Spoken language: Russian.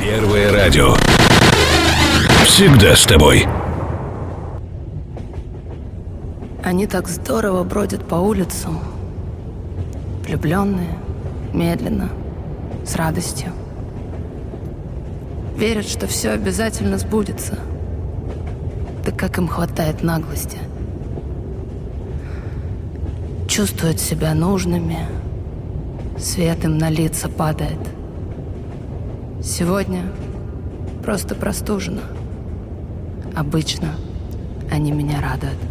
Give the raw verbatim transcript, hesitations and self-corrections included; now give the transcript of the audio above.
Первое радио. Всегда с тобой. Они так здорово бродят по улицам. Влюбленные, медленно, с радостью. Верят, что все обязательно сбудется. Да как им хватает наглости. Чувствуют себя нужными. Свет им на лица падает. Сегодня просто простужено. Обычно они меня радуют.